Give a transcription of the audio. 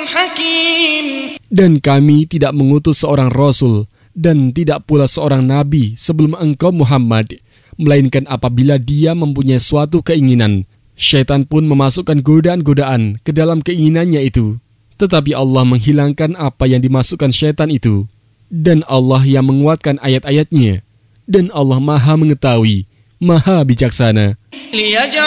حكيم. Dan kami tidak mengutus seorang rasul dan tidak pula seorang nabi sebelum engkau Muhammad, melainkan apabila dia mempunyai suatu keinginan, syaitan pun memasukkan godaan-godaan ke dalam keinginannya itu. Tetapi Allah menghilangkan apa yang dimasukkan syaitan itu. Dan Allah yang menguatkan ayat-ayatnya. Dan Allah Maha mengetahui, Maha bijaksana.